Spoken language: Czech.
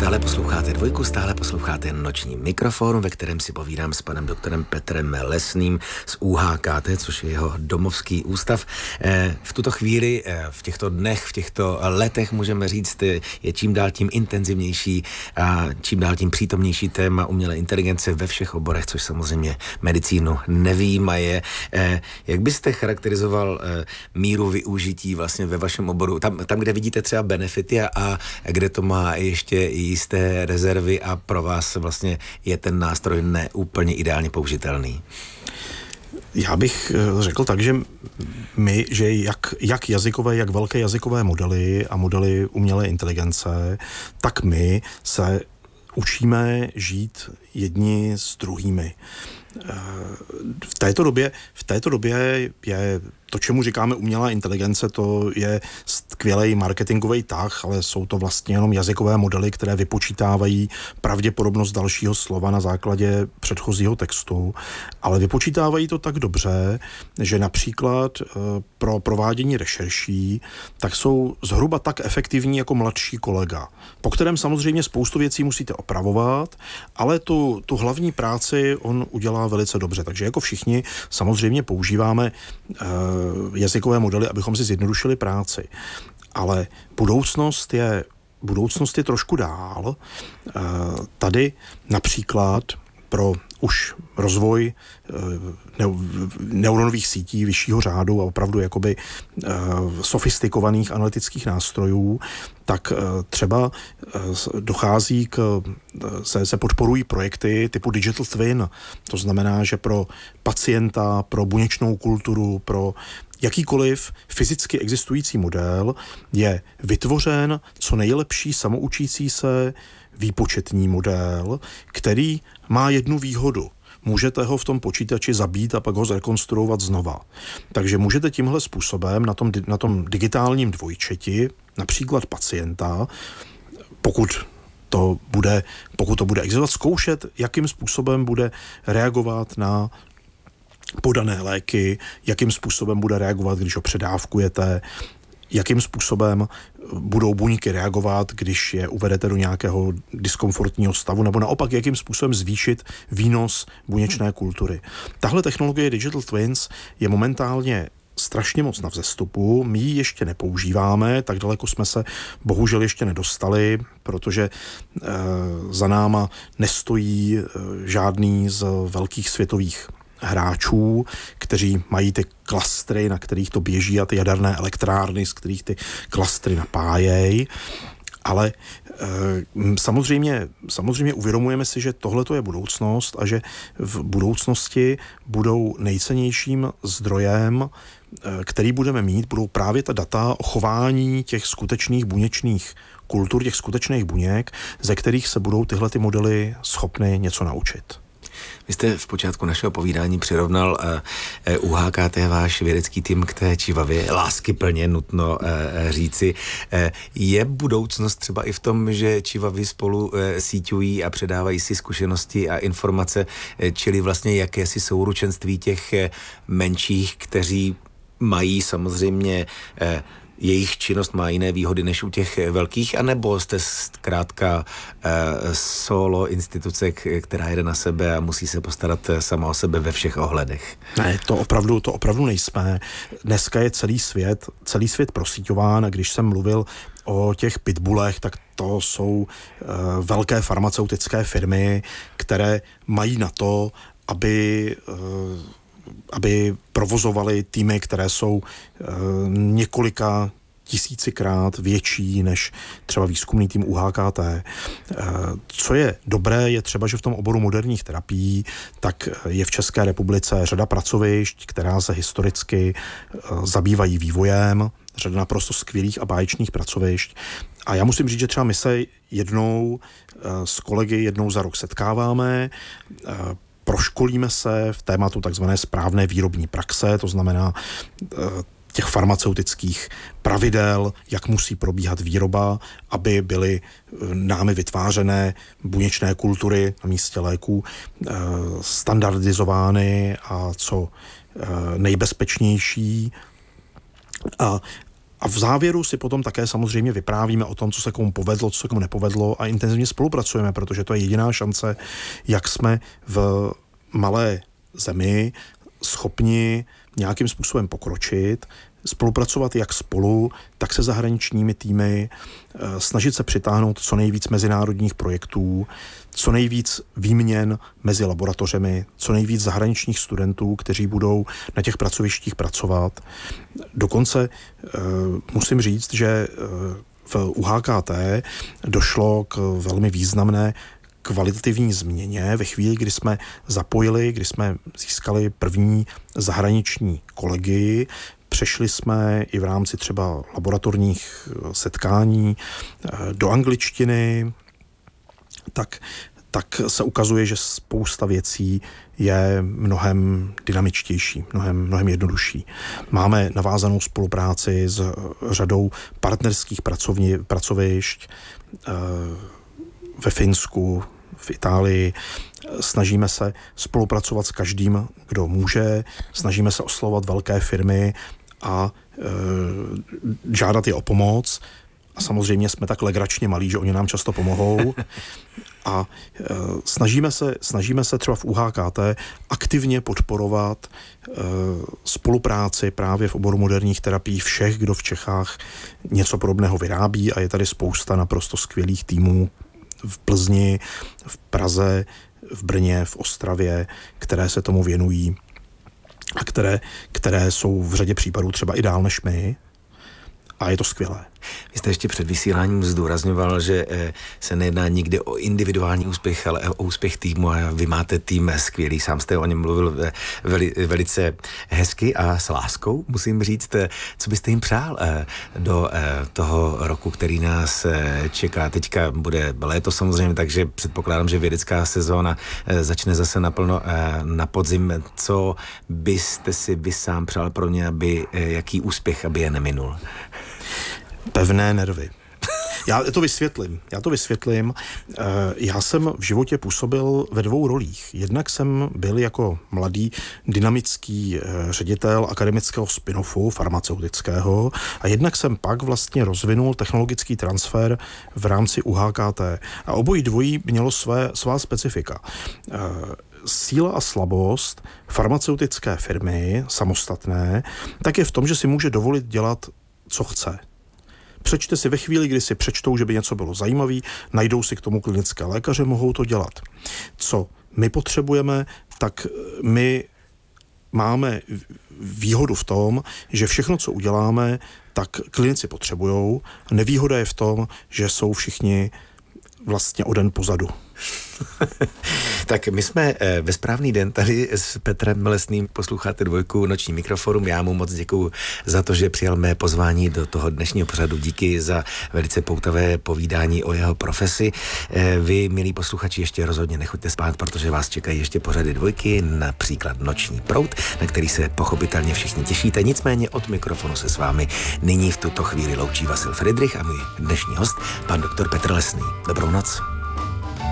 Stále posloucháte Dvojku, stále posloucháte Noční mikrofon, ve kterém si povídám s panem doktorem Petrem Lesným z UHKT, což je jeho domovský ústav. V tuto chvíli, v těchto dnech, v těchto letech můžeme říct, je čím dál tím intenzivnější a čím dál tím přítomnější téma umělé inteligence ve všech oborech, což samozřejmě medicínu nevyjímaje. Jak byste charakterizoval míru využití vlastně ve vašem oboru? Tam kde vidíte třeba benefity a kde to má ještě jisté rezervy a pro vás vlastně je ten nástroj neúplně ideálně použitelný? Já bych řekl tak, že jak jazykové, jak velké jazykové modely a modely umělé inteligence, tak my se učíme žít jedni s druhými. V této době je to, čemu říkáme umělá inteligence, to je skvělej marketingový tah, ale jsou to vlastně jenom jazykové modely, které vypočítávají pravděpodobnost dalšího slova na základě předchozího textu, ale vypočítávají to tak dobře, že například pro provádění rešerší tak jsou zhruba tak efektivní jako mladší kolega, po kterém samozřejmě spoustu věcí musíte opravovat, ale tu hlavní práci on udělá velice dobře. Takže jako všichni samozřejmě používáme jazykové modely, abychom si zjednodušili práci. Ale budoucnost je trošku dál. Tady například pro už rozvoj neuronových sítí vyššího řádu a opravdu jakoby sofistikovaných analytických nástrojů, tak třeba dochází se podporují projekty typu Digital Twin. To znamená, že pro pacienta, pro buněčnou kulturu, pro jakýkoliv fyzicky existující model je vytvořen co nejlepší samoučící se výpočetní model, který má jednu výhodu. Můžete ho v tom počítači zabít a pak ho zrekonstruovat znova. Takže můžete tímhle způsobem na tom digitálním dvojčeti, například pacienta, pokud to bude existovat, zkoušet, jakým způsobem bude reagovat na podané léky, jakým způsobem bude reagovat, když ho předávkujete, jakým způsobem budou buňky reagovat, když je uvedete do nějakého diskomfortního stavu, nebo naopak, jakým způsobem zvýšit výnos buněčné kultury. Tahle technologie Digital Twins je momentálně strašně moc na vzestupu, my ji ještě nepoužíváme, tak daleko jsme se bohužel ještě nedostali, protože za náma nestojí žádný z velkých světových hráčů, kteří mají ty klastry, na kterých to běží a ty jaderné elektrárny, z kterých ty klastry napájejí. Ale samozřejmě uvědomujeme si, že tohle je budoucnost a že v budoucnosti budou nejcennějším zdrojem, který budeme mít, budou právě ta data o chování těch skutečných buněčných kultur, těch skutečných buněk, ze kterých se budou tyhle ty modely schopny něco naučit. Vy jste v počátku našeho povídání přirovnal UHKT, váš vědecký tým, k té čivavě, láskyplně nutno říci. Je budoucnost třeba i v tom, že čivavy spolu síťují a předávají si zkušenosti a informace, čili vlastně jakési souručenství těch menších, kteří mají samozřejmě jejich činnost má jiné výhody než u těch velkých, anebo jste zkrátka solo instituce, která jede na sebe a musí se postarat sama o sebe ve všech ohledech? Ne, to opravdu nejsme. Dneska je celý svět prosíťován a když jsem mluvil o těch pitbullech, tak to jsou velké farmaceutické firmy, které mají na to, aby provozovali týmy, které jsou několika tisícikrát větší než třeba výzkumný tým UHKT. Co je dobré, je třeba, že v tom oboru moderních terapií tak je v České republice řada pracovišť, která se historicky zabývají vývojem, řada naprosto skvělých a báječných pracovišť. A já musím říct, že třeba my se s kolegy jednou za rok setkáváme, proškolíme se v tématu takzvané správné výrobní praxe, to znamená těch farmaceutických pravidel, jak musí probíhat výroba, aby byly námi vytvářené buněčné kultury na místě léků standardizovány a co nejbezpečnější. A A v závěru si potom také samozřejmě vyprávíme o tom, co se komu povedlo, co se komu nepovedlo a intenzivně spolupracujeme, protože to je jediná šance, jak jsme v malé zemi schopni nějakým způsobem pokročit, spolupracovat jak spolu, tak se zahraničními týmy, snažit se přitáhnout co nejvíc mezinárodních projektů, co nejvíc výměn mezi laboratořemi, co nejvíc zahraničních studentů, kteří budou na těch pracovištích pracovat. Dokonce musím říct, že v UHKT došlo k velmi významné kvalitativní změně ve chvíli, kdy jsme získali první zahraniční kolegy, přešli jsme i v rámci třeba laboratorních setkání do angličtiny, tak se ukazuje, že spousta věcí je mnohem dynamičtější, mnohem jednodušší. Máme navázanou spolupráci s řadou partnerských pracovišť ve Finsku, v Itálii. Snažíme se spolupracovat s každým, kdo může, snažíme se oslovovat velké firmy a žádat je o pomoc. A samozřejmě jsme tak legračně malí, že oni nám často pomohou. A snažíme se třeba v UHKT aktivně podporovat spolupráci právě v oboru moderních terapií všech, kdo v Čechách něco podobného vyrábí, a je tady spousta naprosto skvělých týmů v Plzni, v Praze, v Brně, v Ostravě, které se tomu věnují a které jsou v řadě případů třeba i dál než my. A je to skvělé. Vy jste ještě před vysíláním zdůrazňoval, že se nejedná nikdy o individuální úspěch, ale o úspěch týmu, a vy máte tým skvělý, sám jste o něm mluvil velice hezky a s láskou, musím říct. Co byste jim přál do toho roku, který nás čeká? Teďka bude léto samozřejmě, takže předpokládám, že vědecká sezóna začne zase naplno na podzim. Co byste si vy sám přál pro ně, jaký úspěch, aby je neminul? Pevné nervy. Já to vysvětlím. Já jsem v životě působil ve dvou rolích. Jednak jsem byl jako mladý dynamický ředitel akademického spin-offu farmaceutického a jednak jsem pak vlastně rozvinul technologický transfer v rámci UHKT. A obojí dvojí mělo svá specifika. Síla a slabost farmaceutické firmy, samostatné, tak je v tom, že si může dovolit dělat, co chce. Přečte si ve chvíli, kdy si přečtou, že by něco bylo zajímavé, najdou si k tomu klinické lékaře, mohou to dělat. Co my potřebujeme, tak my máme výhodu v tom, že všechno, co uděláme, tak klinici potřebujou. Nevýhoda je v tom, že jsou všichni vlastně o den pozadu. Tak my jsme ve správný den tady s Petrem Lesným, posloucháte Dvojku, Noční mikroforum. Já mu moc děkuju za to, že přijal mé pozvání do toho dnešního pořadu. Díky za velice poutavé povídání o jeho profesi. Vy, milí posluchači, ještě rozhodně nechoďte spát, protože vás čekají ještě pořady Dvojky, například Noční proud, na který se pochopitelně všichni těšíte. Nicméně od mikrofonu se s vámi nyní v tuto chvíli loučí Vasil Friedrich a můj dnešní host, pan doktor Petr Lesný. Dobrou noc.